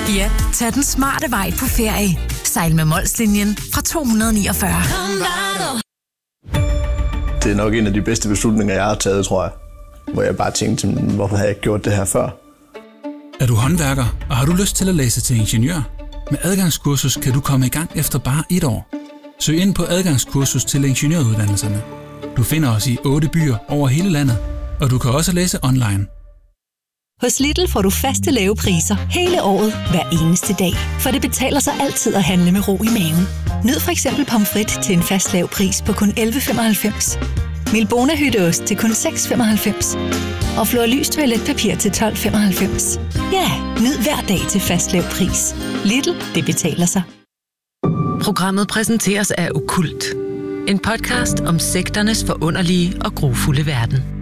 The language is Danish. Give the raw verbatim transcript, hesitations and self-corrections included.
Ja, tag den smarte vej på ferie. Sejl med Molslinjen fra to hundrede og niogfyrre. Det er nok en af de bedste beslutninger, jeg har taget, tror jeg. Hvor jeg bare tænkte, hvorfor har jeg ikke gjort det her før? Er du håndværker, og har du lyst til at læse til ingeniør? Med adgangskursus kan du komme i gang efter bare et år. Søg ind på adgangskursus til ingeniøruddannelserne. Du finder os i otte byer over hele landet, og du kan også læse online. Hos Lidl får du faste lave priser hele året, hver eneste dag. For det betaler sig altid at handle med ro i maven. Nyd for eksempel pomfrit til en fast lav pris på kun elleve femoghalvfems. Milbona hytteost til kun seks femoghalvfems. Og Flor-Lys toiletpapir til tolv femoghalvfems. Ja, nyd hver dag til fast lav pris. Lidl, det betaler sig. Programmet præsenteres af Okkult. En podcast om sekternes forunderlige og grufulde verden.